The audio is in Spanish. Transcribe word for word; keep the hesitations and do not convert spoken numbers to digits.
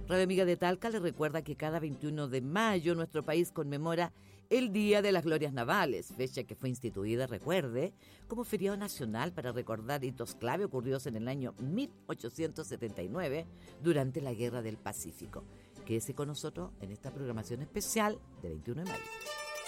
Radio Amiga de Talca le recuerda que cada veintiuno de mayo nuestro país conmemora el Día de las Glorias Navales, fecha que fue instituida, recuerde, como feriado nacional para recordar hitos clave ocurridos en el año mil ochocientos setenta y nueve durante la Guerra del Pacífico. Quédese con nosotros en esta programación especial de veintiuno de mayo.